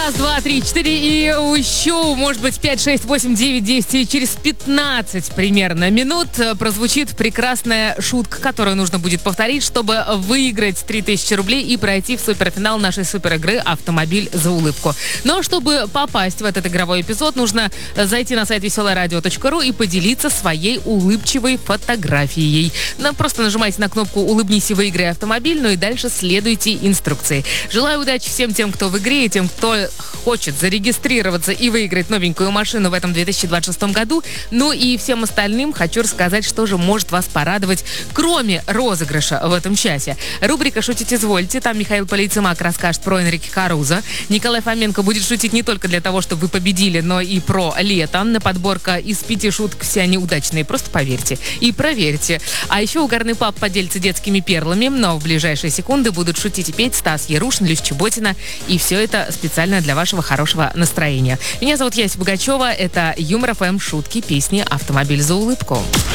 Раз, два, три, четыре и еще, может быть, 5, 6, 8, 9, 10 и через 15 примерно минут прозвучит прекрасная шутка, которую нужно будет повторить, чтобы выиграть 3000 рублей и пройти в суперфинал нашей суперигры «Автомобиль за улыбку». Но чтобы попасть в этот игровой эпизод, нужно зайти на сайт веселорадио.ру и поделиться своей улыбчивой фотографией. Просто нажимайте на кнопку «Улыбнись и выиграй автомобиль», ну и дальше следуйте инструкции. Желаю удачи всем тем, кто в игре, и тем, кто хочет зарегистрироваться и выиграть новенькую машину в этом 2026 году. Ну и всем остальным хочу рассказать, что же может вас порадовать, кроме розыгрыша в этом часе. Рубрика «Шутить извольте». Там Михаил Полицемак расскажет про Энрике Карузо. Николай Фоменко будет шутить не только для того, чтобы вы победили, но и про лето. Подборка из 5 шуток, все они удачные, просто поверьте и проверьте. А еще угарный пап поделится детскими перлами, но в ближайшие секунды будут шутить и петь Стас Ярушин, Люсь Чеботина. И все это специально для вашего хорошего настроения. Меня зовут Яся Богачева. Это Юмор ФМ, шутки, песни, «Автомобиль за улыбку».